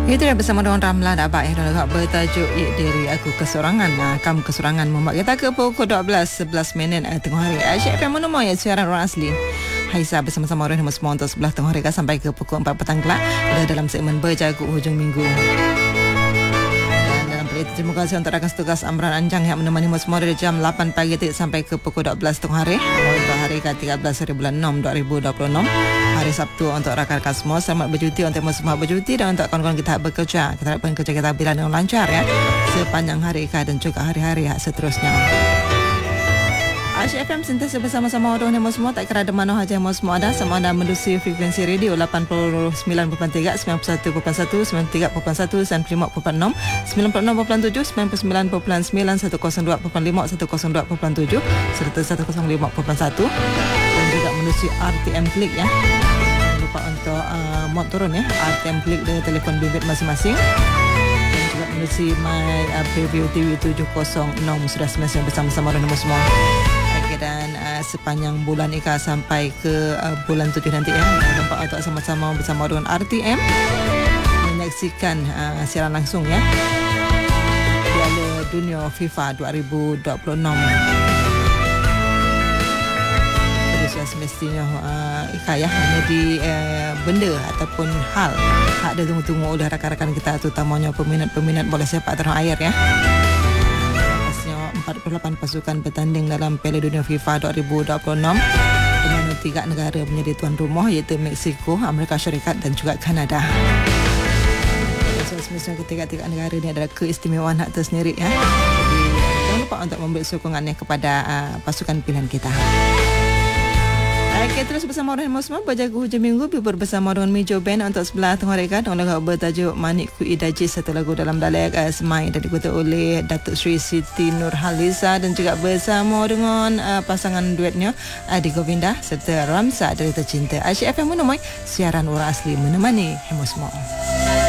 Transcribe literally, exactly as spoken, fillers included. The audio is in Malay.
Itu dah bersama dengan Ramlan Abang yang dah bertajuk Ya Diri Aku Kesorangan. Nah, kamu kesorangan membuat kita ke pukul dua belas sebelas minit uh, tengah hari. Asyik F M menemui ya siaran orang asli. Haisa bersama-sama orang semua untuk sebelah tengah hari sampai ke pukul empat petang kelak dalam segmen Berjagu Hujung Minggu. Terima kasih untuk rakan tugas Amran Anjang yang menemani semua dari jam lapan pagi sampai ke pukul dua belas tengah hari. Untuk hari ke tiga belas hari bulan enam dua ribu dua puluh enam, hari Sabtu. Untuk rakan-rakan semua selamat bercuti, untuk semua bercuti, dan untuk kawan-kawan kita bekerja, kita harapkan kerja kita bila dengan lancar ya sepanjang hari ke dan juga hari-hari seterusnya. Asyik F M sentiasa bersama-sama orang yang semua, tak kira ada mana saja yang semua ada. Sama ada menerusi frekuensi radio lapan puluh sembilan perpuluhan tiga, sembilan puluh satu perpuluhan satu, sembilan puluh tiga perpuluhan satu, sembilan puluh lima perpuluhan enam, sembilan puluh enam perpuluhan tujuh, sembilan puluh sembilan perpuluhan sembilan, seratus dua perpuluhan lima, seratus dua perpuluhan tujuh, serta seratus lima perpuluhan satu, dan juga menerusi R T M Klik ya. Jangan lupa untuk uh, mod turun ya R T M Klik dari telefon bimbit masing-masing. Dan juga menerusi My uh, Preview T V tujuh kosong enam sudah semasa bersama-sama orang semua. Dan uh, sepanjang bulan Ika sampai ke uh, bulan tujuh nanti ya, nampak untuk sama-sama bersama dengan R T M menyaksikan uh, siaran langsung ya Piala Dunia FIFA dua ribu dua puluh enam. Jadi sudah semestinya uh, Ika ya menjadi uh, benda ataupun hal hak ada tunggu-tunggu oleh rakan-rakan kita, terutamanya peminat-peminat bola sepak tanah air ya. empat puluh lapan pasukan bertanding dalam Piala Dunia FIFA dua ribu dua puluh enam, di mana tiga negara menjadi tuan rumah, iaitu Mexico, Amerika Syarikat dan juga Kanada. Semestinya ketiga-tiga negara ini adalah keistimewaan hak tersendiri ya. Jadi jangan lupa untuk memberi sokongannya kepada uh, pasukan pilihan kita. Okey, terus bersama orang semua Berjagu Hujung Minggu, bibur bersama dengan Mijo Band untuk sebelah tengah reka dengan lagu bertajuk Manikku Idaji, satu lagu dalam dialek uh, Semai dan dikutuk oleh Datuk Sri Siti Nurhaliza, dan juga bersama dengan uh, pasangan duetnya Adi Govinda serta Ramsa dari Tercinta. Asyik F M menemui siaran orang asli menemani hemo semua.